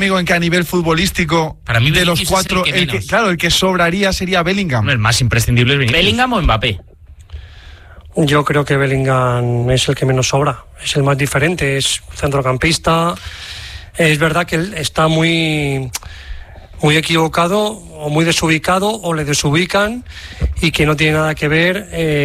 conmigo en que a nivel futbolístico, para mí de los cuatro, el que sobraría sería Bellingham? El más imprescindible es Bellingham o Mbappé. Yo creo que Bellingham es el que menos sobra, es el más diferente, es centrocampista. Es verdad que él está muy equivocado o muy desubicado, o le desubican, y que no tiene nada que ver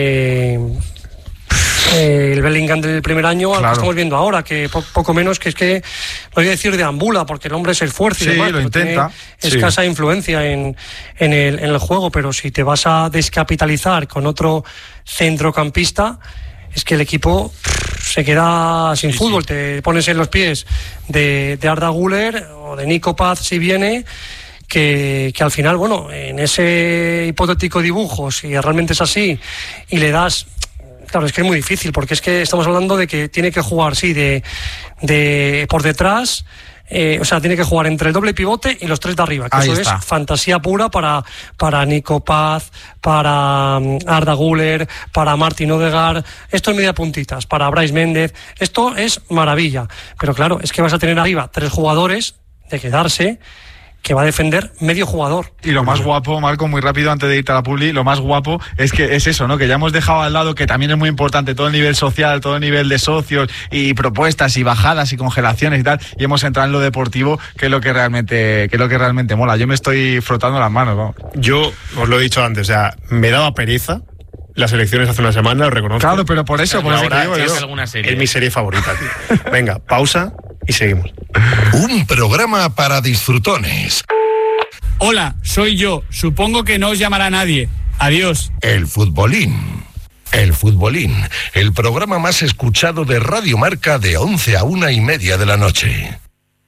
el Bellingham del primer año al que estamos viendo ahora, que poco menos que es que, no voy a decir deambula, porque el hombre es el fuerte y demás, lo intenta, tiene escasa influencia en el juego, pero si te vas a descapitalizar con otro centrocampista, es que el equipo se queda sin fútbol. Te pones en los pies de Arda Güler o de Nico Paz si viene, que al final, bueno, en ese hipotético dibujo, si realmente es así y le das... Claro, es que es muy difícil, porque es que estamos hablando de que tiene que jugar, de por detrás, o sea, tiene que jugar entre el doble pivote y los tres de arriba, que eso es fantasía pura para Nico Paz, para Arda Güler, para Martin Odegaard. Esto es media puntitas, para Brais Méndez. Esto es maravilla. Pero claro, es que vas a tener arriba 3 jugadores de quedarse, que va a defender medio jugador. Y lo más guapo, Marco, muy rápido antes de irte a la publi, lo más guapo es que es eso, ¿no? Que ya hemos dejado al lado, que también es muy importante, todo el nivel social, todo el nivel de socios y propuestas y bajadas y congelaciones y tal, y hemos entrado en lo deportivo, que es lo que realmente mola. Yo me estoy frotando las manos, ¿no? Yo os lo he dicho antes, o sea, me daba pereza las elecciones hace una semana, lo reconozco. Claro, pero por eso, por eso es mi serie favorita, tío. Venga, pausa y seguimos. Un programa para disfrutones. Hola, soy yo. Supongo que no os llamará nadie. Adiós. El Futbolín. El Futbolín, el programa más escuchado de Radio Marca de 11 a 1:30 de la noche.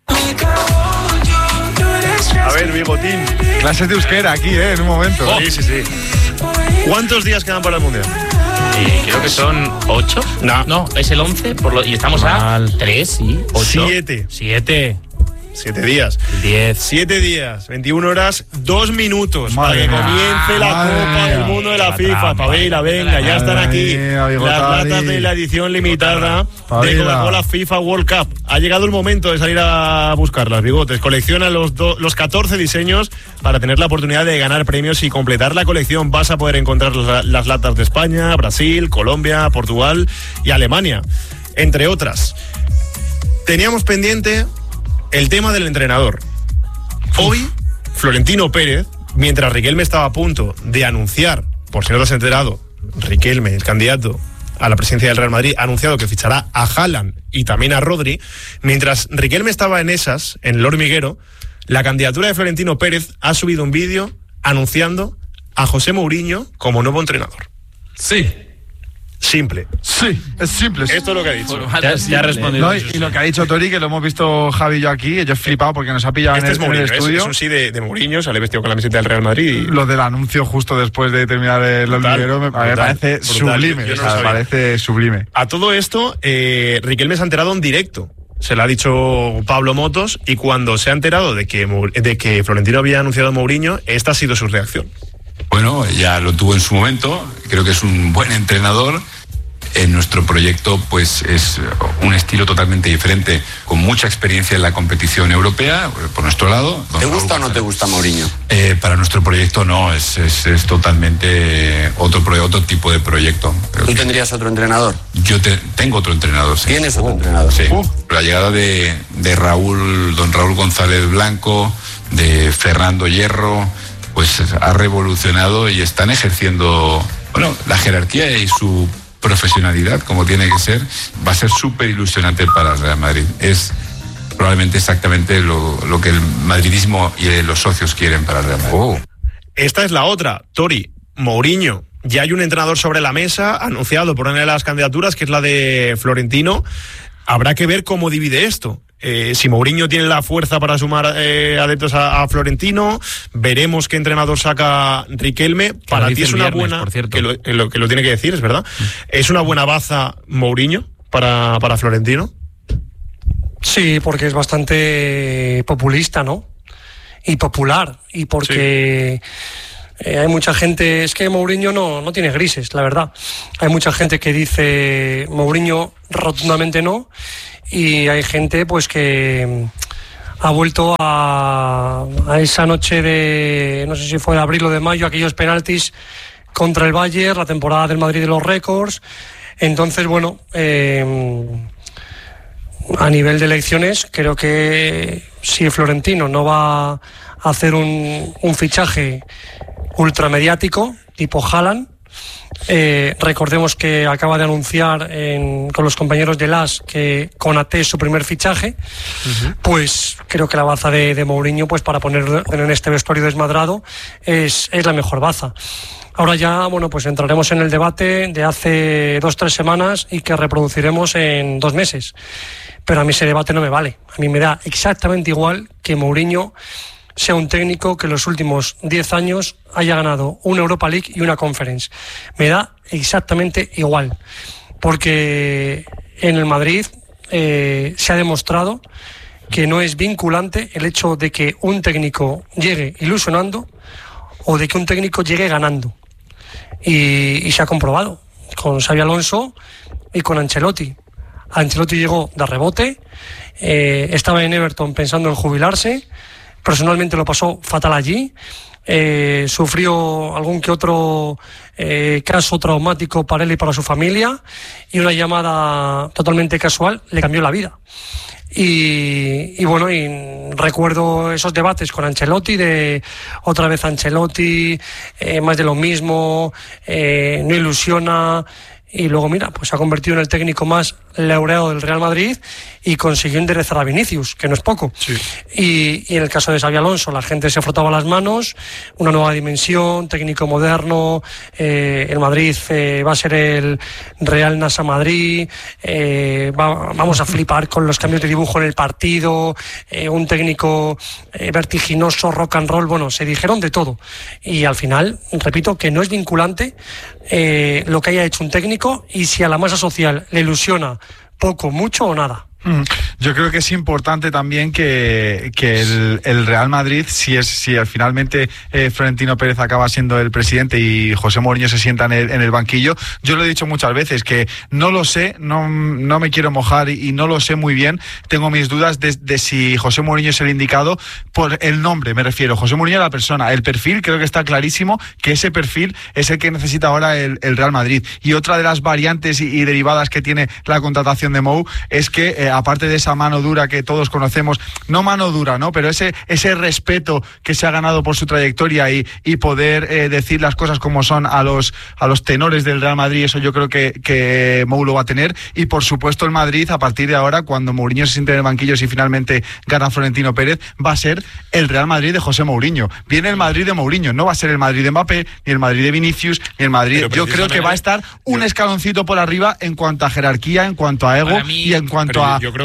A ver, Bigotín. Clases de euskera aquí, en un momento. Oh. Sí. ¿Cuántos días quedan para el Mundial? Creo que son 8. No, es el 11 y estamos a 3, sí. 8. 7 días. 10. 7 días, 21 horas, 2 minutos. Madre para que comience la Copa del Mundo de la FIFA. Pavela, venga, ya están aquí las latas de la edición limitada de Coca-Cola FIFA World Cup. Ha llegado el momento de salir a buscarlas, Bigotes. Colecciona los 14 diseños para tener la oportunidad de ganar premios y completar la colección. Vas a poder encontrar las latas de España, Brasil, Colombia, Portugal y Alemania, entre otras. Teníamos pendiente el tema del entrenador. Hoy, Florentino Pérez, mientras Riquelme estaba a punto de anunciar, por si no te has enterado, Riquelme, el candidato a la presidencia del Real Madrid, ha anunciado que fichará a Haaland y también a Rodri. Mientras Riquelme estaba en el hormiguero, la candidatura de Florentino Pérez ha subido un vídeo anunciando a José Mourinho como nuevo entrenador. Sí. Simple. Sí, es simple. Esto es lo que ha dicho. Ya ha respondido. No, y lo que ha dicho Tori, que lo hemos visto Javi y yo aquí, yo he flipado porque nos ha pillado en el estudio. Es un sí de Mourinho, sale vestido con la camiseta del Real Madrid. Lo del anuncio justo después de terminar el hormiguero me parece sublime. Parece sublime. A todo esto, Riquelme se ha enterado en directo. Se lo ha dicho Pablo Motos, y cuando se ha enterado de que Florentino había anunciado a Mourinho, esta ha sido su reacción. Bueno, ya lo tuvo en su momento, creo que es un buen entrenador. En nuestro proyecto pues es un estilo totalmente diferente, con mucha experiencia en la competición europea, por nuestro lado. ¿Te gusta o no te gusta Mourinho? Para nuestro proyecto no, es totalmente otro tipo de proyecto. ¿Tú tendrías otro entrenador? Yo tengo otro entrenador, sí. ¿Tienes otro entrenador? Sí. La llegada de don Raúl González Blanco, de Fernando Hierro, pues ha revolucionado y están ejerciendo, la jerarquía y su profesionalidad como tiene que ser. Va a ser súper ilusionante para el Real Madrid. Es probablemente exactamente lo que el madridismo y los socios quieren para el Real Madrid. Esta es la otra, Tori. Mourinho, ya hay un entrenador sobre la mesa anunciado por una de las candidaturas, que es la de Florentino. Habrá que ver cómo divide esto. Si Mourinho tiene la fuerza para sumar adeptos a Florentino, veremos qué entrenador saca Riquelme. Para ti es una buena, por cierto, que lo tiene que decir, es verdad. ¿Es una buena baza Mourinho para Florentino? Sí, porque es bastante populista, ¿no? Y popular, y porque hay mucha gente. Es que Mourinho no tiene grises, la verdad. Hay mucha gente que dice Mourinho rotundamente no, y hay gente pues que ha vuelto a esa noche de, no sé si fue de abril o de mayo, aquellos penaltis contra el Bayern, la temporada del Madrid de los récords. Entonces, bueno, a nivel de elecciones, creo que si Florentino no va a hacer un fichaje ultramediático tipo Haaland, recordemos que acaba de anunciar con los compañeros de LAS que Konaté es su primer fichaje, pues creo que la baza de Mourinho, pues para poner en este vestuario desmadrado, es la mejor baza. Ahora ya, bueno, pues entraremos en el debate de hace 2-3 semanas y que reproduciremos en 2 meses. Pero a mí ese debate no me vale. A mí me da exactamente igual que Mourinho sea un técnico que en los últimos 10 años haya ganado una Europa League y una Conference. Me da exactamente igual. Porque en el Madrid se ha demostrado que no es vinculante el hecho de que un técnico llegue ilusionando o de que un técnico llegue ganando. Y se ha comprobado con Xabi Alonso y con Ancelotti. Ancelotti llegó de rebote, estaba en Everton pensando en jubilarse, personalmente lo pasó fatal allí, sufrió algún que otro caso traumático para él y para su familia, y una llamada totalmente casual le cambió la vida. Y bueno, y recuerdo esos debates con Ancelotti, de otra vez Ancelotti, más de lo mismo, no ilusiona, y luego mira, pues se ha convertido en el técnico más laureado del Real Madrid y consiguió enderezar a Vinicius, que no es poco. Sí. Y en el caso de Xabi Alonso, la gente se frotaba las manos, una nueva dimensión, técnico moderno, el Madrid va a ser el Real Nasa Madrid, vamos a flipar con los cambios de dibujo en el partido, un técnico vertiginoso, rock and roll, bueno, se dijeron de todo. Y al final, repito, que no es vinculante lo que haya hecho un técnico, y si a la masa social le ilusiona poco, mucho o nada. Yo creo que es importante también que el Real Madrid, si finalmente Florentino Pérez acaba siendo el presidente y José Mourinho se sienta en el banquillo, yo lo he dicho muchas veces, que no lo sé, no me quiero mojar y no lo sé muy bien, tengo mis dudas de si José Mourinho es el indicado, por el nombre me refiero, José Mourinho la persona, el perfil creo que está clarísimo, que ese perfil es el que necesita ahora el Real Madrid. Y otra de las variantes y derivadas que tiene la contratación de Mou es que aparte de esa mano dura que todos conocemos, no mano dura, ¿no? Pero ese respeto que se ha ganado por su trayectoria y poder decir las cosas como son a los tenores del Real Madrid, eso yo creo que Mou lo va a tener. Y por supuesto el Madrid, a partir de ahora, cuando Mourinho se siente en el banquillo, si finalmente gana Florentino Pérez, va a ser el Real Madrid de José Mourinho. Viene el Madrid de Mourinho, no va a ser el Madrid de Mbappé, ni el Madrid de Vinicius, ni el Madrid... Yo creo que va a estar un escaloncito por arriba en cuanto a jerarquía, en cuanto a ego y en cuanto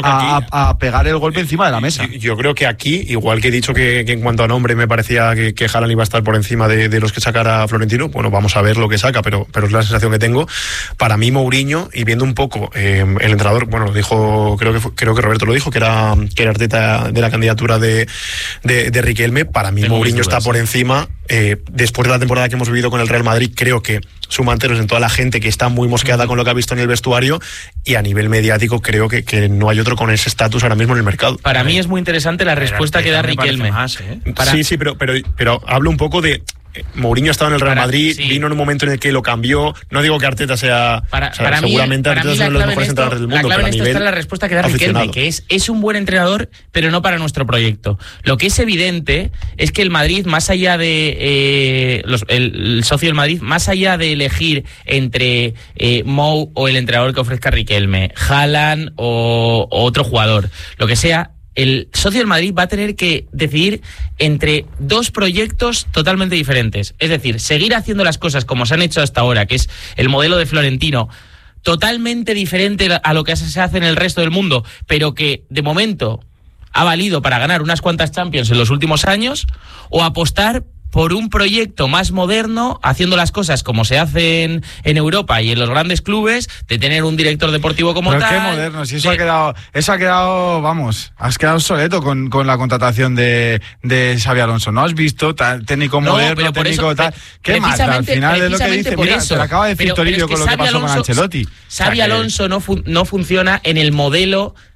a pegar el golpe encima de la mesa. Yo creo que aquí, igual que he dicho que en cuanto a nombre me parecía que Haaland iba a estar por encima de los que sacara Florentino, bueno, vamos a ver lo que saca, pero es la sensación que tengo. Para mí Mourinho, y viendo un poco el entrenador, bueno, lo dijo, creo que Roberto lo dijo, que era Arteta de la candidatura de Riquelme. Para mí Mourinho está por encima. Después de la temporada que hemos vivido con el Real Madrid, creo que suma enteros en toda la gente que está muy mosqueada con lo que ha visto en el vestuario, y a nivel mediático creo que no hay otro con ese estatus ahora mismo en el mercado. Para mí es muy interesante la respuesta que da Riquelme. Sí, pero hablo un poco de... Mourinho ha estado en el Real Madrid, vino en un momento en el que lo cambió. No digo que Arteta sea... seguramente Arteta es uno de los mejores entrenadores del mundo. La clave pero en esto está la respuesta que da Riquelme, que es un buen entrenador, pero no para nuestro proyecto. Lo que es evidente es que el Madrid, más allá de... el socio del Madrid, más allá de elegir entre Mou o el entrenador que ofrezca Riquelme, Haaland o otro jugador, lo que sea, el socio del Madrid va a tener que decidir entre dos proyectos totalmente diferentes. Es decir, seguir haciendo las cosas como se han hecho hasta ahora, que es el modelo de Florentino, totalmente diferente a lo que se hace en el resto del mundo, pero que de momento ha valido para ganar unas cuantas Champions en los últimos años, o apostar por un proyecto más moderno, haciendo las cosas como se hacen en Europa y en los grandes clubes, de tener un director deportivo como tal. Pero qué moderno, si eso ha quedado, vamos, has quedado obsoleto con la contratación de Xabi Alonso. ¿No has visto técnico moderno, técnico tal? ¿Qué más? Al final es lo que dice, mira, se lo acaba de decir Toribio con lo que pasó con Ancelotti. Xabi Alonso no funciona en el modelo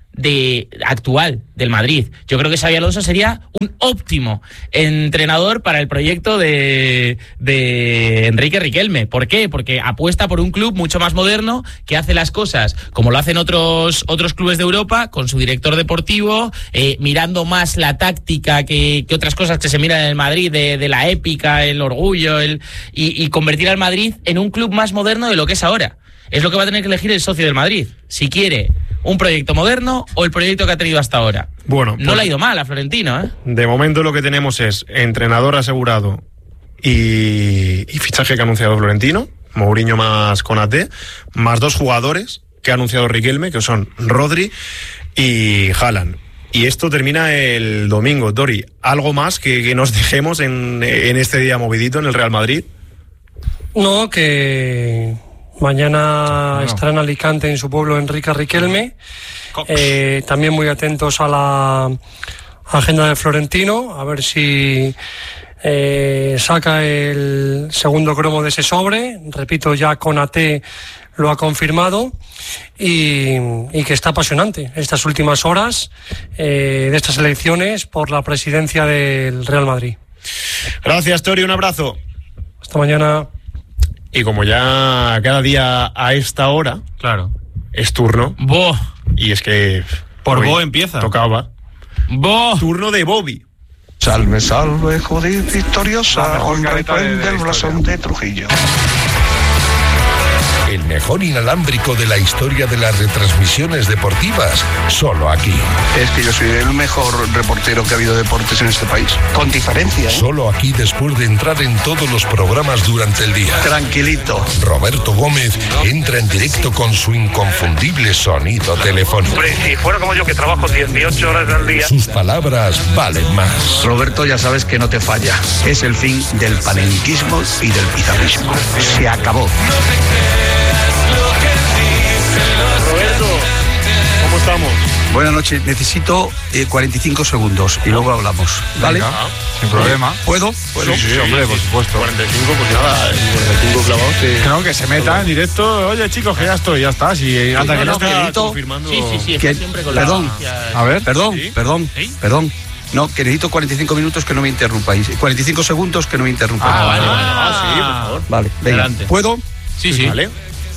actual del Madrid. Yo creo que Xabi Alonso sería un óptimo entrenador para el proyecto de Enrique Riquelme. ¿Por qué? Porque apuesta por un club mucho más moderno, que hace las cosas como lo hacen otros clubes de Europa, con su director deportivo, mirando más la táctica que otras cosas que se miran en el Madrid, de la épica, el orgullo, y convertir al Madrid en un club más moderno de lo que es ahora. Es lo que va a tener que elegir el socio del Madrid, si quiere un proyecto moderno o el proyecto que ha tenido hasta ahora. Bueno, no le ha ido mal a Florentino, ¿eh? De momento lo que tenemos es entrenador asegurado y fichaje que ha anunciado Florentino, Mourinho más Konaté, más 2 jugadores que ha anunciado Riquelme, que son Rodri y Haaland. Y esto termina el domingo. Dori, ¿algo más que nos dejemos en este día movidito en el Real Madrid? No, que mañana estará en Alicante, en su pueblo, Enrique Riquelme. También muy atentos a la agenda de Florentino, a ver si saca el segundo cromo de ese sobre. Repito, ya Konaté lo ha confirmado, y que está apasionante estas últimas horas de estas elecciones por la presidencia del Real Madrid. Gracias, Tori, un abrazo. Hasta mañana. Y como ya cada día a esta hora, claro, es turno. Y es que por Bo empieza. Tocaba. Turno de Bobby. Salve, salve, Judith victoriosa, hoy reprende el blasón de Trujillo. El mejor inalámbrico de la historia de las retransmisiones deportivas, solo aquí. Es que yo soy el mejor reportero que ha habido de deportes en este país, con diferencia, ¿eh? Solo aquí, después de entrar en todos los programas durante el día. Tranquilito. Roberto Gómez entra en directo con su inconfundible sonido telefónico. Hombre, si fuera como yo, que trabajo 18 horas al día. Sus palabras valen más. Roberto, ya sabes que no te falla. Es el fin del panenquismo y del pizarrismo. Se acabó. Roberto, ¿cómo estamos? Buenas noches, necesito 45 segundos y luego hablamos, ¿vale? Venga, sin problema. ¿Puedo? Sí, hombre, por supuesto. 45, pues nada, 45 clavados. Creo que se meta en directo. Oye, chicos, que ya estoy, ya está. Si anda que no está confirmando. Sí, que, siempre con perdón, a ver. Perdón. No, que necesito 45 minutos que no me interrumpáis. 45 segundos que no me interrumpáis. Vale. Sí, por favor. Vale, venga. Adelante. ¿Puedo? Sí. Vale.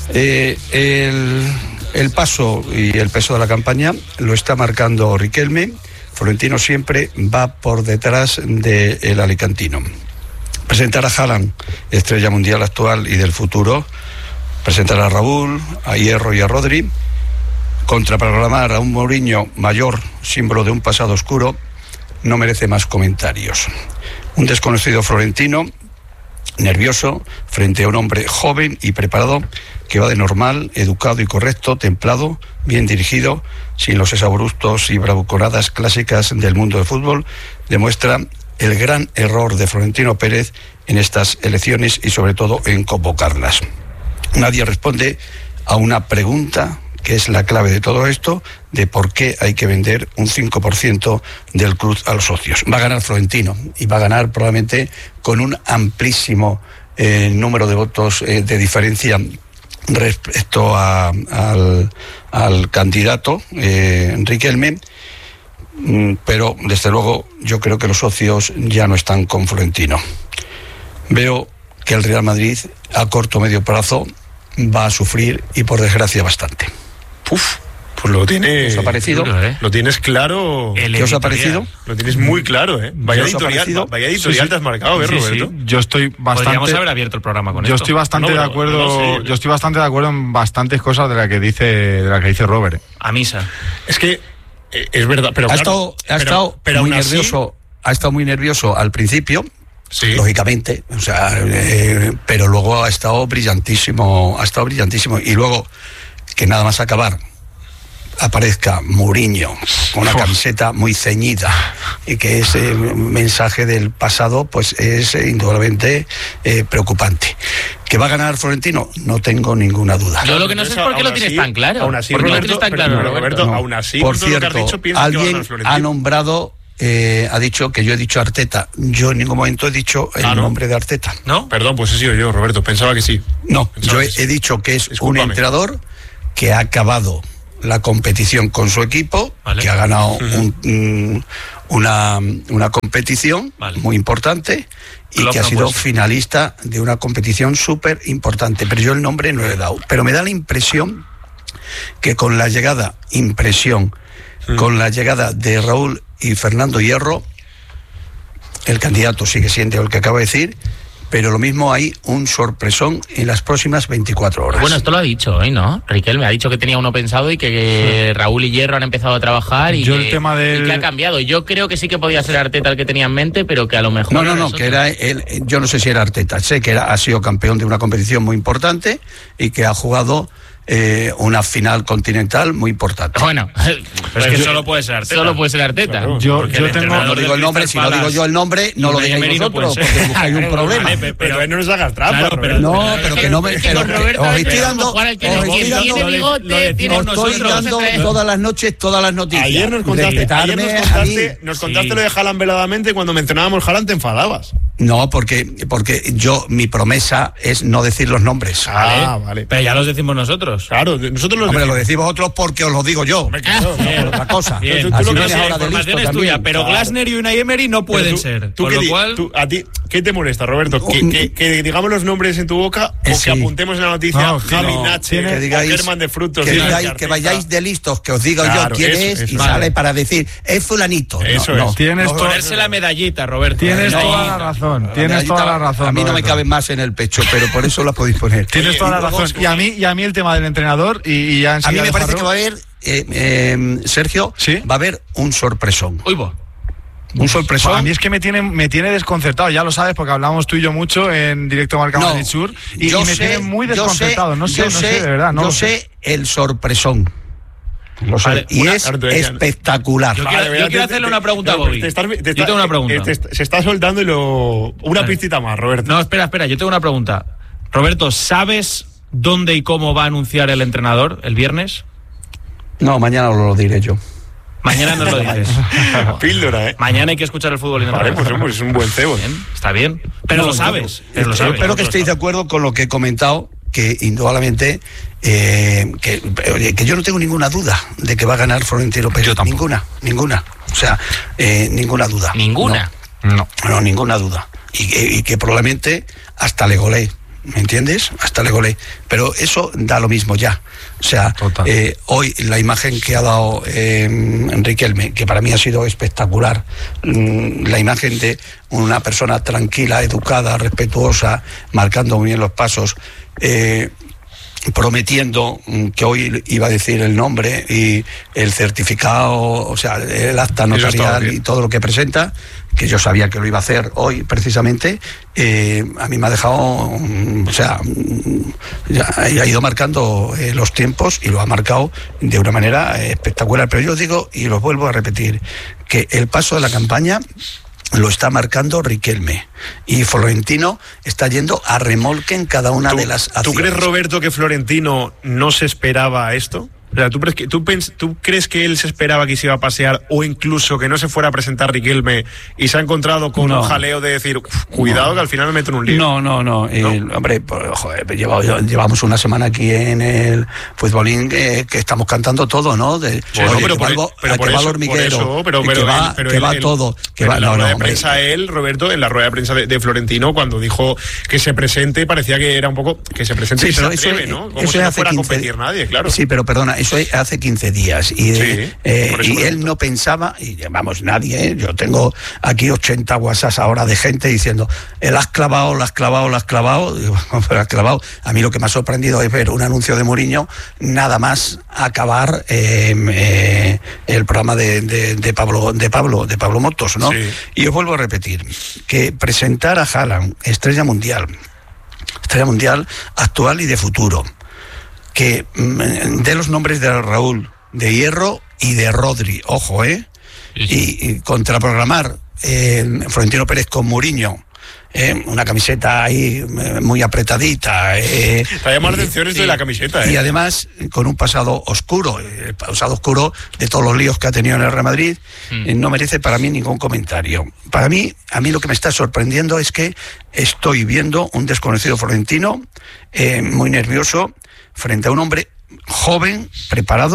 El paso y el peso de la campaña lo está marcando Riquelme. Florentino siempre va por detrás del alicantino. Presentar a Haaland, estrella mundial actual y del futuro. Presentar a Raúl, a Hierro y a Rodri. Contraprogramar a un Mourinho mayor, símbolo de un pasado oscuro, no merece más comentarios. Un desconocido Florentino, nervioso, frente a un hombre joven y preparado, que va de normal, educado y correcto, templado, bien dirigido, sin los exabruptos y bravuconadas clásicas del mundo del fútbol, demuestra el gran error de Florentino Pérez en estas elecciones y sobre todo en convocarlas. Nadie responde a una pregunta que es la clave de todo esto, de por qué hay que vender un 5% del club a los socios. Va a ganar Florentino y va a ganar probablemente con un amplísimo número de votos de diferencia respecto al candidato Riquelme, pero desde luego yo creo que los socios ya no están con Florentino. Veo que el Real Madrid a corto o medio plazo va a sufrir, y por desgracia bastante. Pues lo tienes. ¿Os ha parecido? Lo tienes claro. ¿Qué os ha parecido? Lo tienes muy claro, ¿eh? Vaya editorial te has marcado, Roberto. Yo estoy bastante. Podríamos haber abierto el programa con esto. Estoy bastante de acuerdo. Yo estoy bastante de acuerdo en bastantes cosas de la que dice Robert. A misa. Es que es verdad, pero ha estado muy nervioso al principio. Sí. Lógicamente, o sea, pero luego ha estado brillantísimo, y luego que nada más acabar aparezca Mourinho con una camiseta muy ceñida y que ese mensaje del pasado pues es indudablemente preocupante. ¿Que va a ganar Florentino? No tengo ninguna duda. Yo lo que no sé es por qué lo tienes tan claro. Aún así, Roberto, aún así, por cierto, alguien ha nombrado, ha dicho que yo he dicho Arteta. Yo en ningún momento he dicho el nombre de Arteta. ¿No? Perdón, pues he sido yo, Roberto. Pensaba que sí. No, yo he dicho que es un entrenador que ha acabado la competición con su equipo, que ha ganado una competición muy importante y que ha sido finalista de una competición súper importante, pero yo el nombre no le he dado. Pero me da la impresión que con la llegada de Raúl y Fernando Hierro, el candidato sigue siendo el que acabo de decir, pero lo mismo hay un sorpresón en las próximas 24 horas. Bueno, esto lo ha dicho hoy, ¿no? Riquelme ha dicho que tenía uno pensado y que Raúl y Hierro han empezado a trabajar y, y que ha cambiado. Yo creo que sí que podía ser Arteta el que tenía en mente, pero que a lo mejor... No, que era él. Yo no sé si era Arteta, sé que ha sido campeón de una competición muy importante y que ha jugado una final continental muy importante. Bueno, pero es que solo puede ser Arteta. Solo puede ser Arteta. Claro, yo tengo... No digo el nombre, si lo digo yo el nombre, no lo digáis vosotros, porque buscáis un problema. Pero no nos hagas trampa. No, pero que no me... Os estoy dando todas las noches, todas las noticias. Ayer nos contaste lo de Haaland veladamente, cuando mencionábamos Haaland te enfadabas. No, porque mi promesa es no decir los nombres. Vale. Pero ya los decimos nosotros. Claro, nosotros lo decimos otros porque os lo digo yo. Otra cosa. Bien. Así la información es tuya, pero Glasner y Unai Emery no pueden ser. ¿A ti qué te molesta, Roberto? ¿Que digamos los nombres en tu boca o que apuntemos en la noticia Javi Nache o Germán de Frutos? Que vayáis de listos, que os diga yo quién es y sale para decir, es fulanito. Eso es. Ponerse la medallita, Roberto. Tienes toda la razón. Tienes toda la razón. A mí no me cabe más en el pecho, pero por eso la podéis poner. Tienes toda la razón. Y a mí el tema del entrenador y ya a mí me parece que va a haber, Sergio, va a haber un sorpresón. Un sorpresón. A mí es que me tiene desconcertado, ya lo sabes, porque hablamos tú y yo mucho en Directo Marca Madrid Sur y me tiene muy desconcertado. No sé, de verdad. No sé el sorpresón. Lo sé. Vale, y es espectacular. Yo quiero hacerle una pregunta a Bobby. Yo tengo una pregunta. Se está soltando una pistita más, Roberto. No, espera, yo tengo una pregunta. Roberto, ¿sabes dónde y cómo va a anunciar el entrenador el viernes? No, mañana lo diré yo. Mañana nos lo dices. Píldora, Mañana hay que escuchar el fútbol. Vale, pues es un buen cebo. Está bien. Pero lo sabes. Espero que estéis de acuerdo con lo que he comentado, que indudablemente que yo no tengo ninguna duda de que va a ganar Florentino Pérez. Ninguna. O sea, ninguna duda. ¿Ninguna? No, ninguna duda. Y que probablemente hasta le golee. ¿Me entiendes? Hasta le golee. Pero eso da lo mismo ya. O sea, hoy la imagen que ha dado Riquelme, que para mí ha sido espectacular, la imagen de una persona tranquila, educada, respetuosa, marcando muy bien los pasos, prometiendo que hoy iba a decir el nombre y el certificado, o sea, el acta notarial y todo lo que presenta, que yo sabía que lo iba a hacer hoy precisamente, a mí me ha dejado, o sea, ya ha ido marcando los tiempos y lo ha marcado de una manera espectacular. Pero yo digo, y lo vuelvo a repetir, que el paso de la campaña lo está marcando Riquelme y Florentino está yendo a remolque en cada una de las acciones. ¿Tú crees, Roberto, que Florentino no se esperaba esto? O sea, ¿tú crees que él se esperaba que se iba a pasear o incluso que no se fuera a presentar Riquelme y se ha encontrado con un jaleo de decir, cuidado que al final me meto en un lío? No. Hombre, pues, joder, llevamos una semana aquí en el futbolín que estamos cantando todo, ¿no? Pero va el hormiguero, que va todo. En la rueda de prensa Roberto, en la rueda de prensa de Florentino, cuando dijo que se presente, parecía que era un poco que se presente y se atreve, ¿no? Como si no fuera a competir nadie, claro. Sí, pero perdona, eso hace 15 días y él no pensaba, y vamos, nadie, yo tengo aquí 80 WhatsApps ahora de gente diciendo, la has clavado, digo, pero has clavado. A mí lo que me ha sorprendido es ver un anuncio de Mourinho nada más acabar el programa de Pablo Motos, ¿no? Sí. Y os vuelvo a repetir que presentar a Haaland, estrella mundial actual y de futuro, que de los nombres de Raúl, de Hierro y de Rodri, ojo, y contraprogramar Florentino Pérez con Mourinho, una camiseta ahí muy apretadita. Para llamar la atención esto de la camiseta. Y además con un pasado oscuro, el pasado oscuro de todos los líos que ha tenido en el Real Madrid, no merece para mí ningún comentario. A mí lo que me está sorprendiendo es que estoy viendo un desconocido Florentino muy nervioso frente a un hombre joven, preparado,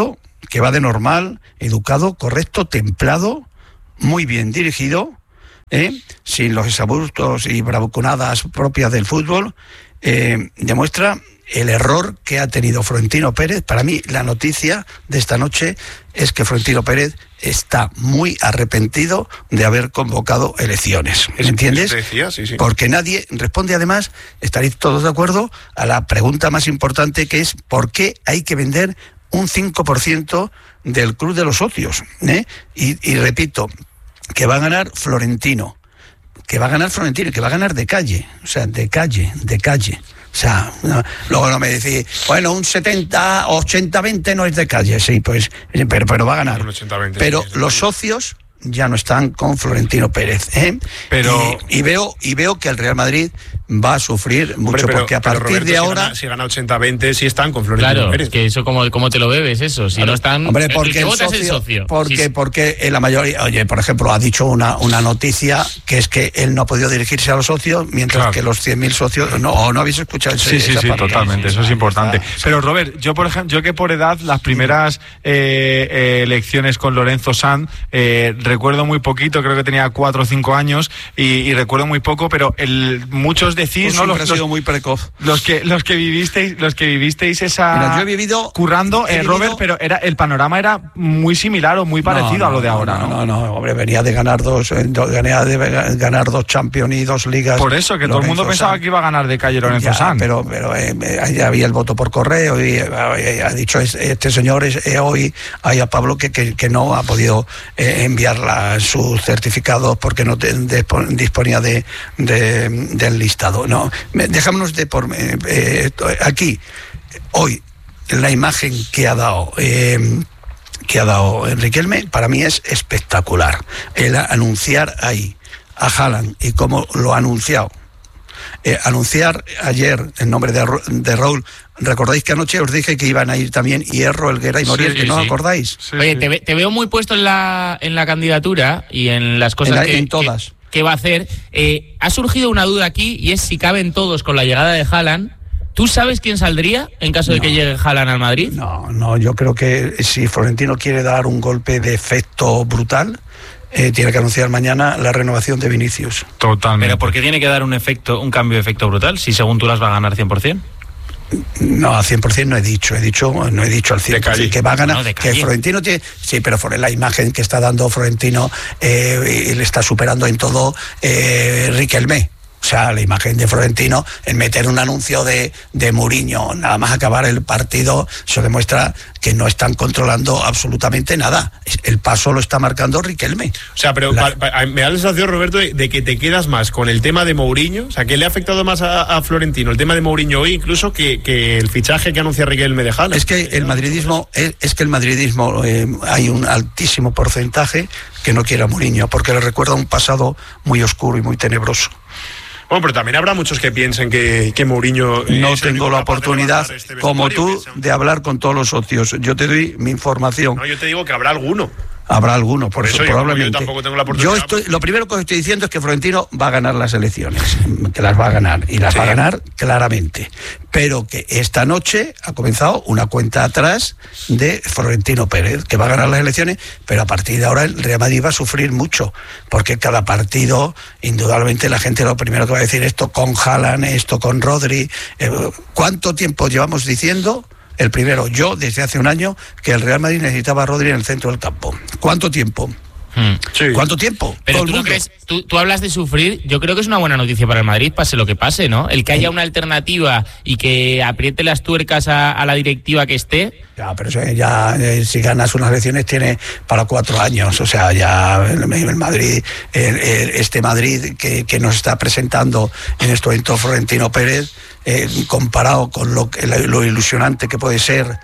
que va de normal, educado, correcto, templado, muy bien dirigido, sin los exabruptos y bravuconadas propias del fútbol, demuestra el error que ha tenido Florentino Pérez. Para mí, la noticia de esta noche es que Florentino Pérez está muy arrepentido de haber convocado elecciones. ¿Me entiendes? Sí. Porque nadie responde, además, estaréis todos de acuerdo, a la pregunta más importante, que es ¿por qué hay que vender un 5% del club de los socios? Y repito, que va a ganar Florentino, que va a ganar de calle, o sea, de calle. O sea, luego no me decís, bueno, un 70, 80-20 no es de calle, sí, pues, pero va a ganar. Pero los socios ya no están con Florentino Pérez, Pero y veo que el Real Madrid va a sufrir mucho, porque a partir Roberto, de ahora si gana 80-20 sí están con Florentino Pérez. Que eso como te lo bebes, eso, si no están, hombre, porque el socio. Porque la mayoría, oye, por ejemplo, ha dicho una noticia, que es que él no ha podido dirigirse a los socios, mientras que los 100.000 socios no habéis escuchado sí, totalmente, eso es importante. Pero Robert, yo por ejemplo, que por edad las primeras elecciones con Lorenzo Sanz, recuerdo muy poquito, creo que tenía 4 o 5 años y recuerdo muy poco, pero muchos decís, ¿no? Los ha sido muy precoz. Los que vivisteis esa. Mira, yo he vivido currando, Robert, pero el panorama era muy similar o muy parecido a lo de ahora, ¿no? No, hombre, venía de ganar dos Champions y 2 ligas. Por eso, que todo el mundo pensaba que iba a ganar de calle Lorenzo Sanz. Pero ya había el voto por correo y ha dicho este señor hoy a Pablo que no ha podido enviar sus certificados porque no disponía del listado. No, dejámonos de aquí hoy la imagen que ha dado Riquelme para mí es espectacular. El anunciar ahí a Haaland y cómo lo ha anunciado. Anunciar ayer en nombre de Raúl. ¿Recordáis que anoche os dije que iban a ir también Hierro, Helguera y Moriel? ¿Que no os acordáis? Oye, te veo muy puesto en la candidatura y en las cosas en todas. Que va a hacer. Ha surgido una duda aquí, y es si caben todos con la llegada de Haaland. ¿Tú sabes quién saldría en caso de que llegue Haaland al Madrid? No, yo creo que si Florentino quiere dar un golpe de efecto brutal, tiene que anunciar mañana la renovación de Vinicius. Totalmente. ¿Pero por qué tiene que dar un cambio de efecto brutal, si según tú las va a ganar 100%? No, al 100% no he dicho al 100% que va a ganar, que Florentino tiene, sí, pero por la imagen que está dando Florentino le está superando en todo Riquelme. O sea, la imagen de Florentino, en meter un anuncio de Mourinho, nada más acabar el partido, eso demuestra que no están controlando absolutamente nada. El paso lo está marcando Riquelme. O sea, pero me da la sensación, Roberto, de que te quedas más con el tema de Mourinho, o sea, que le ha afectado más a Florentino el tema de Mourinho hoy, incluso que el fichaje que anuncia Riquelme de Haaland. Es que el madridismo, hay un altísimo porcentaje que no quiere a Mourinho, porque le recuerda un pasado muy oscuro y muy tenebroso. Bueno, pero también habrá muchos que piensen que Mourinho... No tengo la oportunidad, como tú, de hablar con todos los socios. Yo te doy mi información. No, yo te digo que habrá alguno. Habrá alguno, por eso probablemente. Yo tampoco tengo la oportunidad. Lo primero que os estoy diciendo es que Florentino va a ganar las elecciones, que las va a ganar, y las va a ganar claramente. Pero que esta noche ha comenzado una cuenta atrás de Florentino Pérez, que va a ganar las elecciones, pero a partir de ahora el Real Madrid va a sufrir mucho, porque cada partido, indudablemente la gente lo primero que va a decir, esto con Haaland, esto con Rodri. ¿Cuánto tiempo llevamos diciendo? El primero, yo desde hace un año, que el Real Madrid necesitaba a Rodri en el centro del campo. ¿Cuánto tiempo? Sí. ¿Cuánto tiempo? Pero tú no crees, tú hablas de sufrir, yo creo que es una buena noticia para el Madrid, pase lo que pase, ¿no? El que haya una alternativa y que apriete las tuercas a la directiva que esté. Ya, pero si ganas unas elecciones tiene para 4 años, o sea, ya el Madrid, este Madrid que nos está presentando en este momento Florentino Pérez, comparado con lo ilusionante que puede ser,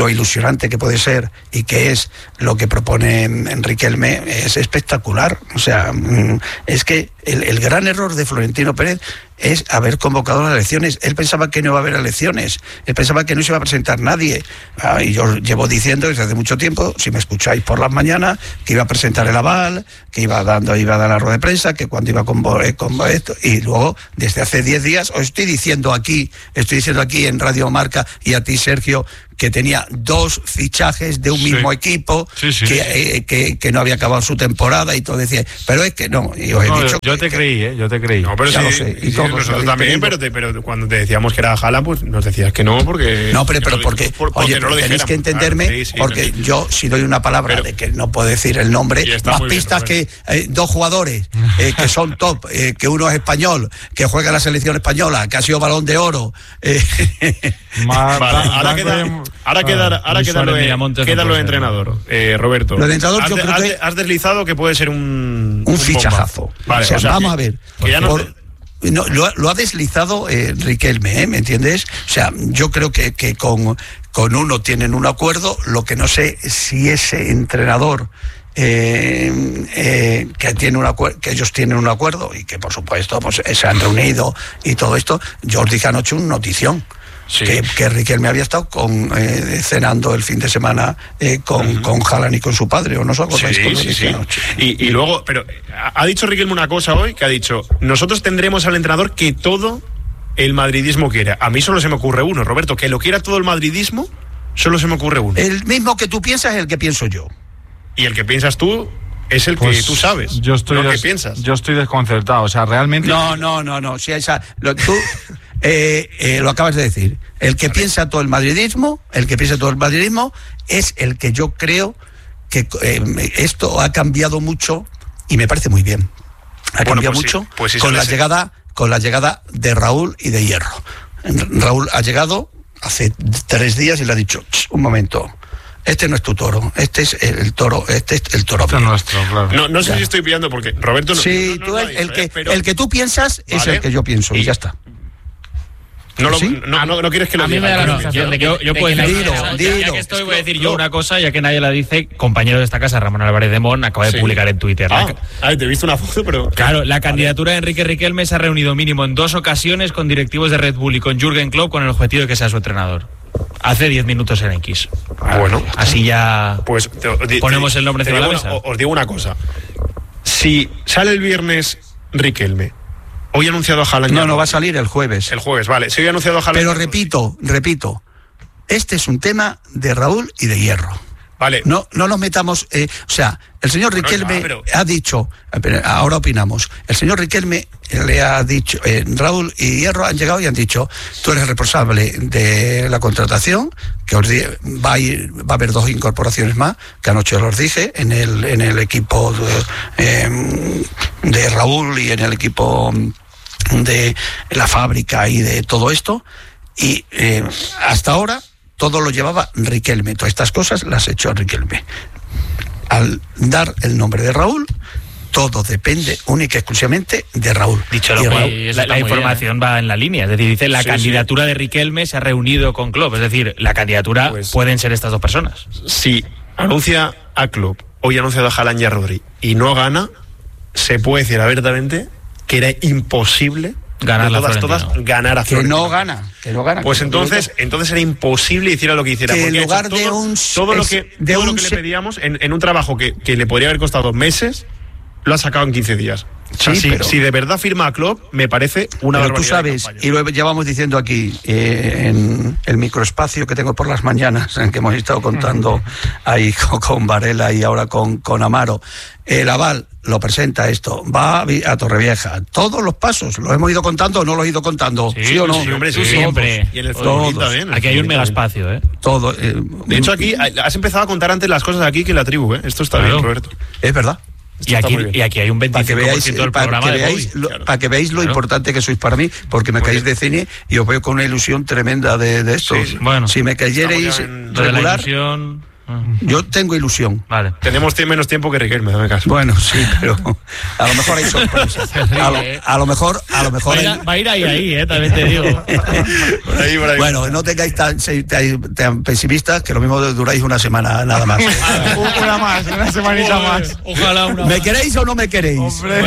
y que es lo que propone Riquelme, es espectacular. O sea, es que el gran error de Florentino Pérez es haber convocado las elecciones. Él pensaba que no iba a haber elecciones, él pensaba que no se iba a presentar nadie. Y yo llevo diciendo desde hace mucho tiempo, si me escucháis por las mañanas, que iba a presentar el aval, que iba a dar la rueda de prensa, que cuando iba con esto, y luego desde hace 10 días os estoy diciendo aquí en Radio Marca y a ti, Sergio, que tenía 2 fichajes de un mismo equipo, que no había acabado su temporada y todo, decía, pero es que no, y os he dicho yo te creí. No, pero ya lo sé, y todos nosotros también, pero cuando te decíamos que era Haaland, pues nos decías que no, porque... No, pero porque oye, no tenéis que entenderme, porque yo si doy una palabra de que no puedo decir el nombre, más pistas que 2 jugadores que son top, que uno es español, que juega en la selección española, que ha sido Balón de Oro. Ahora queda lo de entrenador, Roberto. Lo de entrenador yo creo que has deslizado que puede ser un fichajazo. Vale, o sea, vamos a ver. No, lo ha deslizado Riquelme, ¿me entiendes? O sea, yo creo que con uno tienen un acuerdo. Lo que no sé si ese entrenador que ellos tienen un acuerdo y que por supuesto pues se han reunido y todo esto. Yo os dije anoche una notición. Sí. Que Riquelme había estado cenando el fin de semana con Haaland y con su padre, ¿o no os acordáis? Sí. Y luego, pero ha dicho Riquelme una cosa hoy, que ha dicho, nosotros tendremos al entrenador que todo el madridismo quiera. A mí solo se me ocurre uno, Roberto, que lo quiera todo el madridismo, solo se me ocurre uno. El mismo que tú piensas es el que pienso yo. Y el que piensas tú es el que tú sabes. Yo estoy lo que piensas. Yo estoy desconcertado, o sea, realmente... No, si tú... lo acabas de decir. El que piensa todo el madridismo es el que yo creo que esto ha cambiado mucho y me parece muy bien. Ha cambiado mucho con la llegada de Raúl y de Hierro. Raúl ha llegado hace 3 días y le ha dicho, un momento, este no es tu toro, este es el toro nuestro, claro. No sé si estoy pillando porque Roberto el que tú piensas es el que yo pienso y ya está. No quieres que lo diga. A mí me da la sensación de que yo puedo decir, ya que estoy, voy a decir yo una cosa, ya que nadie la dice. Compañero de esta casa, Ramón Álvarez de Mon, acaba de publicar en Twitter. Te he visto una foto, pero... Claro, la candidatura de Enrique Riquelme se ha reunido mínimo en 2 ocasiones con directivos de Red Bull y con Jürgen Klopp con el objetivo de que sea su entrenador. Hace 10 minutos en X. Bueno. Así ya pues ponemos el nombre encima de la mesa. Os digo una cosa. Si sale el viernes Riquelme, hoy ha anunciado a Haaland. No, va a salir el jueves. El jueves, vale. Si hoy ha anunciado a Haaland. Pero repito, este es un tema de Raúl y de Hierro. Vale. No nos metamos, o sea, el señor Riquelme ha dicho, ahora opinamos, el señor Riquelme le ha dicho, Raúl y Hierro han llegado y han dicho, tú eres responsable de la contratación, que va a haber 2 incorporaciones más, que anoche os dije, en el equipo de Raúl y en el equipo de la fábrica y de todo esto, y hasta ahora todo lo llevaba Riquelme, todas estas cosas las ha hecho Riquelme. Al dar el nombre de Raúl, todo depende única y exclusivamente de Raúl. Dicho lo cual, la información va en la línea, es decir, dice la candidatura de Riquelme se ha reunido con Klopp, es decir, la candidatura pueden ser estas 2 personas. Si anuncia a Klopp, hoy ha anunciado a Haaland y a Rodri, y no gana, se puede decir abiertamente que era imposible ganar ganar a Florentino. Que no gana. Pues entonces era imposible hiciera lo que hiciera. Que en lugar de todo lo que le pedíamos en un trabajo que le podría haber costado meses, lo ha sacado en 15 días. Si de verdad firma a Klopp, me parece una barbaridad. Pero tú sabes, y lo llevamos diciendo aquí, en el microespacio que tengo por las mañanas, en que hemos estado contando ahí con Varela y ahora con Amaro, el aval lo presenta esto, va a Torrevieja, todos los pasos, ¿los hemos ido contando o no los he ido contando? ¿Sí o no? Sí, hombre, sí, siempre. Y en el fútbol también. Aquí hay un megaespacio, ¿eh? Todo. De hecho, aquí has empezado a contar antes las cosas aquí que en la tribu, ¿eh? Esto está bien, Roberto. Es verdad. Y aquí hay un 25% del programa para que veáis lo importante que sois para mí, porque me caéis de cine y os veo con una ilusión tremenda de esto. Bueno, si me cayerais regular, yo tengo ilusión. Vale. Tenemos menos tiempo que Riquelme, dame caso. Bueno, sí, pero a lo mejor hay sorpresas. A lo mejor va a ir ahí, también te digo. Por ahí. Bueno, no tengáis tan pesimistas, que lo mismo duráis una semana nada más. una semanita más. Ojalá una. ¿Me queréis o no me queréis? Hombre.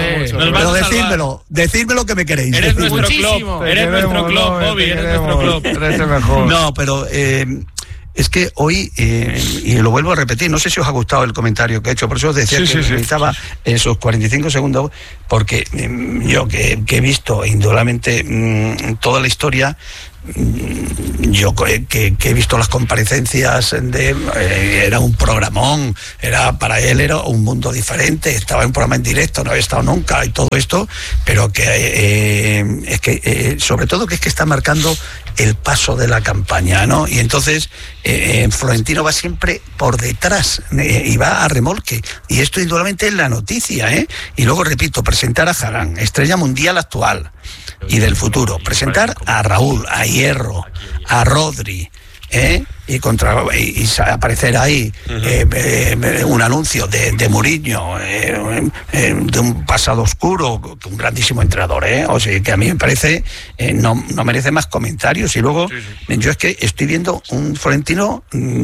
Pero decídmelo que me queréis. Eres nuestro club. Eres nuestro club, Bobby. Eres nuestro club. Eres el mejor. No, pero es que hoy, y lo vuelvo a repetir, no sé si os ha gustado el comentario que he hecho, por eso os decía que necesitaba esos 45 segundos, porque yo que he visto indudablemente toda la historia, yo que he visto las comparecencias era un programón, para él era un mundo diferente, estaba en un programa en directo, no había estado nunca y todo esto, pero que es que sobre todo que es que está marcando el paso de la campaña, ¿no? Y entonces Florentino va siempre por detrás y va a remolque, y esto indudablemente es la noticia, ¿eh? Y luego repito, presentar a Haaland, estrella mundial actual y del futuro, presentar a Raúl, a Hierro, a Rodri, y aparecer ahí un anuncio de Mourinho, de un pasado oscuro, un grandísimo entrenador, o sea, que a mí me parece no merece más comentarios. Y luego yo es que estoy viendo un Florentino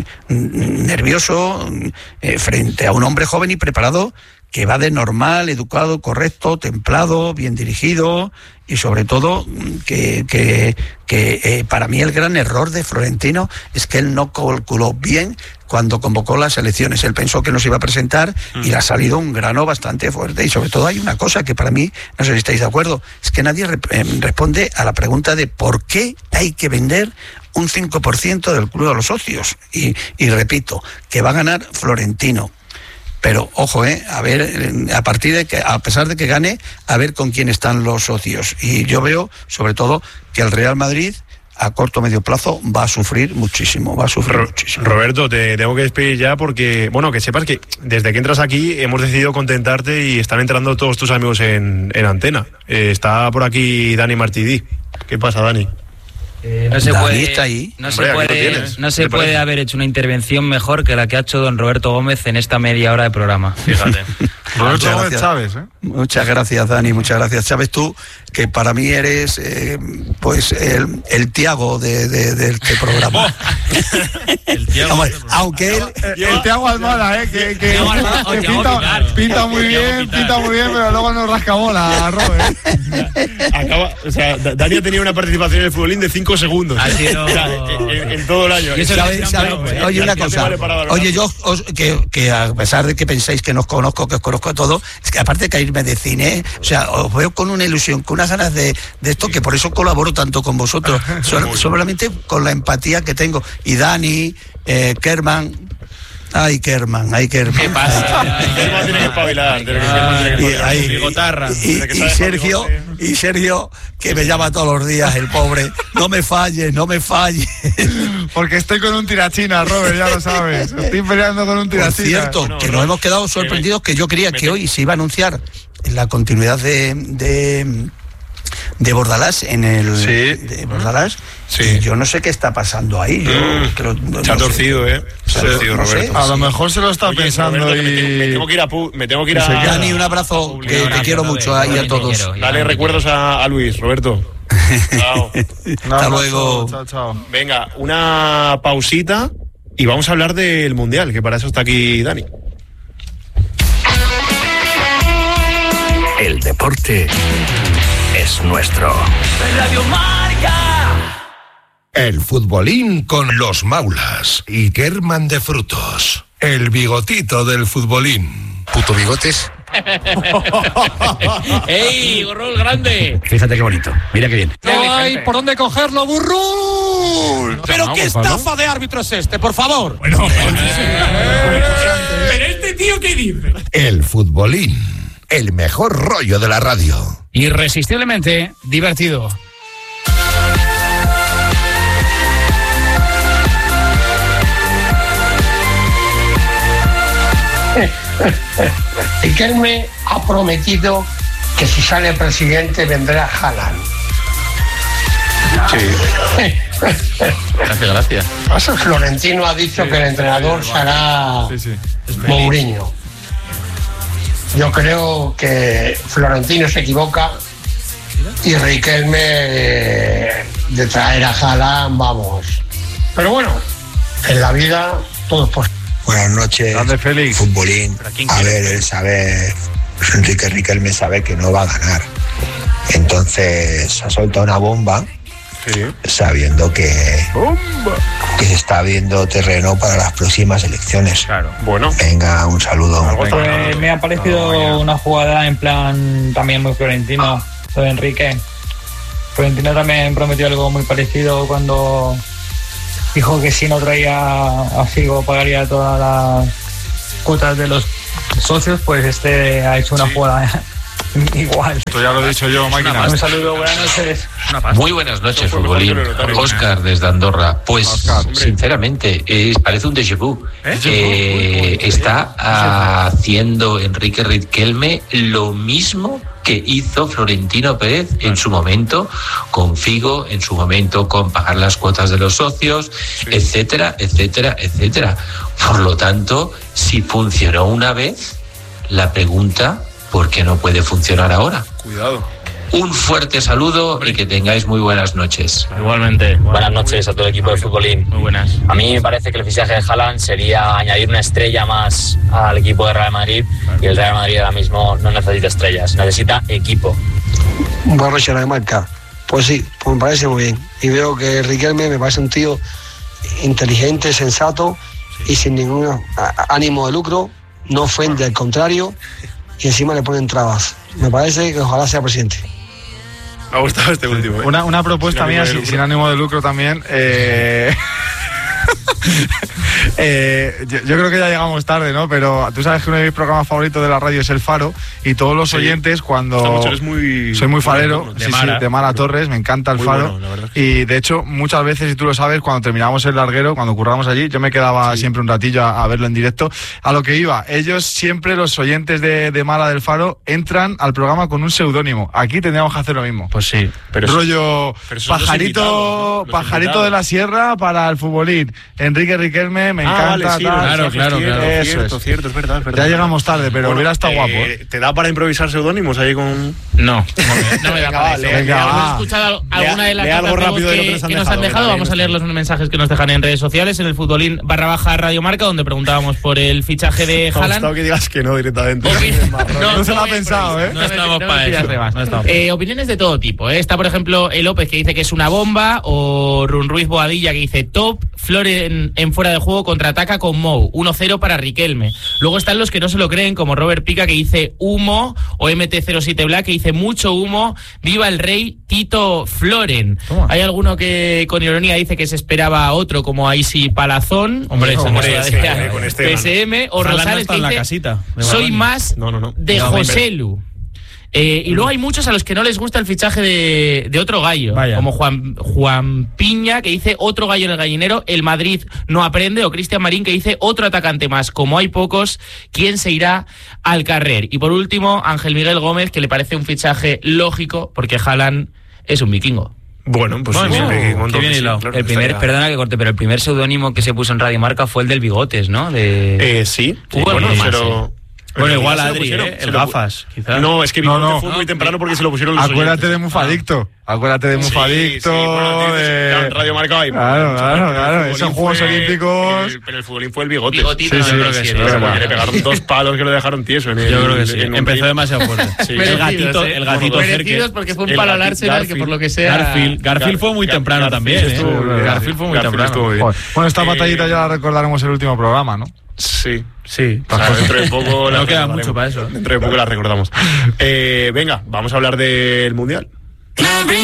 nervioso frente a un hombre joven y preparado, que va de normal, educado, correcto, templado, bien dirigido, y sobre todo que para mí el gran error de Florentino es que él no calculó bien cuando convocó las elecciones. Él pensó que no se iba a presentar y le ha salido un grano bastante fuerte. Y sobre todo hay una cosa que para mí, no sé si estáis de acuerdo, es que nadie responde a la pregunta de por qué hay que vender un 5% del club a los socios. Y repito, que va a ganar Florentino. Pero ojo, a ver, a partir de que, a pesar de que gane, a ver con quién están los socios. Y yo veo, sobre todo, que el Real Madrid a corto o medio plazo va a sufrir muchísimo, Roberto, te tengo que despedir ya porque, bueno, que sepas que desde que entras aquí hemos decidido contentarte y están entrando todos tus amigos en antena. Está por aquí Dani Martidí. ¿Qué pasa, Dani? No se Dani puede, está ahí. No se puede haber hecho una intervención mejor que la que ha hecho don Roberto Gómez en esta media hora de programa. Fíjate. Roberto Gómez Chávez, Muchas gracias, Dani, muchas gracias. Sabes tú que para mí eres pues el Tiago de este programa. El Tiago. Aunque él... El Tiago Almada, que pinta muy bien, pero luego nos rascabola, Robert. Dani ha tenido una participación en el futbolín de 5 segundos. Ha sido... en todo el año. Oye, una cosa. Oye, yo que a pesar de que pensáis que os conozco a todos, es que aparte de caerme de cine, o sea, os veo con una ilusión, con unas ganas de esto, que por eso colaboro tanto con vosotros, solamente con la empatía que tengo. Y Dani, Kerman. Ay, Kerman. ¿Qué pasa? Kerman tiene que espabilar. Y Sergio, que me llama todos los días, el pobre. No me falles. Porque estoy con un tirachina, Robert, ya lo sabes. Estoy peleando con un tirachina. Por cierto, que nos hemos quedado sorprendidos, que yo creía que hoy se iba a anunciar la continuidad de Bordalás de Bordalás. Sí. Yo no sé qué está pasando ahí. Se ha torcido, Se ha torcido, Roberto. A lo mejor se lo está pensando. Roberto, me tengo que ir a... Dani, un abrazo, que te quiero mucho ahí a todos. Dale recuerdos a Luis, Roberto. Chao. Hasta luego. Chao. Venga, una pausita y vamos a hablar del Mundial, que para eso está aquí Dani. El deporte es nuestro. Radio Marca. El futbolín con los Maulas y Kerman de Frutos. El bigotito del futbolín. Puto bigotes. ¡Ey, gorrol grande! Fíjate qué bonito. Mira qué bien. No hay por dónde cogerlo, burro. Pero qué estafa de árbitro es este, por favor. Bueno, pero este tío, ¿qué dice? El futbolín. El mejor rollo de la radio. Irresistiblemente divertido. Riquelme ha prometido que si sale presidente vendrá Haaland. Sí. Gracias. Florentino ha dicho que el entrenador será Mourinho. Yo creo que Florentino se equivoca y Riquelme de traer a Haaland, vamos. Pero bueno, en la vida todo es posible. Buenas noches, futbolín. A ver, él sabe, Enrique Riquelme sabe que no va a ganar. Entonces ha soltado una bomba, sabiendo que se está abriendo terreno para las próximas elecciones. Claro. Bueno. Venga, un saludo. Pues me ha parecido una jugada en plan también muy florentino, lo de Enrique. Florentino también prometió algo muy parecido cuando dijo que si no traía a Figo pagaría todas las cuotas de los socios, pues ha hecho una jugada igual. Esto ya lo he dicho yo, máquina. Un saludo, buenas noches. Muy buenas noches, futbolín. Óscar desde Andorra. Pues, sinceramente, parece un déjà vu. Está haciendo Enrique Riquelme lo mismo que hizo Florentino Pérez en su momento con Figo, en su momento con pagar las cuotas de los socios, etcétera, etcétera, etcétera. Por lo tanto, si funcionó una vez, la pregunta, ¿por qué no puede funcionar ahora? Cuidado. Un fuerte saludo y que tengáis muy buenas noches. Igualmente. Buenas noches a todo el equipo de futbolín. Muy buenas. A mí me parece que el fichaje de Haaland sería añadir una estrella más al equipo de Real Madrid, y el Real Madrid ahora mismo no necesita estrellas, necesita equipo. Buenas noches, Radio Marca. Pues sí, pues me parece muy bien. Y veo que Riquelme me parece un tío inteligente, sensato y sin ningún ánimo de lucro, no ofende, al contrario, y encima le ponen trabas. Me parece que ojalá sea presidente. Me ha gustado este último. Una propuesta mía sin ánimo de lucro también. Yo creo que ya llegamos tarde, ¿no? Pero tú sabes que uno de mis programas favoritos de la radio es El Faro, y todos los oyentes, cuando soy muy farero, de Mara Torres, me encanta El Faro, bueno, y de hecho muchas veces, y tú lo sabes, cuando terminábamos el larguero, cuando currábamos allí, yo me quedaba siempre un ratillo a verlo en directo. A lo que iba, ellos siempre, los oyentes de Mara del Faro, entran al programa con un seudónimo. Aquí tendríamos que hacer lo mismo. Pues sí, pero rollo pajarito de la Sierra para el futbolín. Enrique Riquelme, me encanta. Vale, sí, claro. Cierto, es verdad. Ya llegamos tarde, pero hubiera estado guapo. ¿Te da para improvisar seudónimos ahí con...? No me da para eso. ¿Hemos escuchado alguna de las que nos han dejado? Vamos a leer los mensajes que nos dejan en redes sociales, en el futbolín /Radio Marca, donde preguntábamos por el fichaje de Haaland. Me ha gustado que digas que no directamente. No se lo ha pensado, ¿eh? No estamos para eso. Opiniones de todo tipo, ¿eh? Está, por ejemplo, el López, que dice que es una bomba, o Run Ruiz Boadilla, que dice top. Floren en fuera de juego contraataca con Mou, 1-0 para Riquelme. Luego están los que no se lo creen, como Robert Pica, que dice humo, o MT07 Black, que dice mucho humo, viva el rey Tito Floren. Toma. Hay alguno que con ironía dice que se esperaba a otro, como Aisi Palazón, con este PSM, o Rosales, que dice soy más de Joselu. Y luego hay muchos a los que no les gusta el fichaje de otro gallo, como Juan Piña, que dice otro gallo en el gallinero, el Madrid no aprende, o Cristian Marín, que dice otro atacante más. Como hay pocos, ¿quién se irá al carrer? Y por último, Ángel Miguel Gómez, que le parece un fichaje lógico, porque Haaland es un vikingo. Bueno, pues qué bien hilado. Claro, perdona que corte, pero el primer seudónimo que se puso en Radio Marca fue el del Bigotes, ¿no? Sí. Bueno, pero... Bueno, igual Adri, el gafas, quizás. No, es que fue muy temprano porque se lo pusieron los Acuérdate de Mufadicto. Acuérdate de Mufadicto. De Radio Marca ahí. Claro. Esos Juegos Olímpicos. Pero el futbolín fue el bigote. Sí, creo que sí. Le pegaron 2 palos que lo dejaron tieso. Yo creo que sí. Empezó demasiado fuerte. El gatito merecidos porque fue un palo al Arsenal, que por lo que sea. Garfield fue muy temprano también. Garfield fue muy temprano. Bueno, esta batallita ya la recordaremos en el último programa, ¿no? Sí. O sea, dentro de poco no queda mucho para eso. Dentro de poco la recordamos. Venga, vamos a hablar del Mundial.